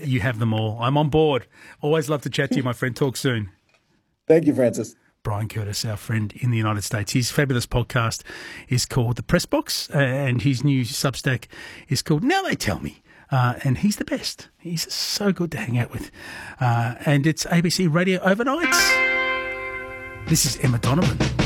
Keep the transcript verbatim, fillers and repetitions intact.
you have them all. I'm on board. Always love to chat to you, my friend. Talk soon. Thank you, Francis. Brian Curtis, our friend in the United States. His fabulous podcast is called The Press Box, uh, and his new Substack is called Now They Tell Me. Uh, and he's the best. He's so good to hang out with. Uh, and it's A B C Radio Overnights. This is Emma Donovan.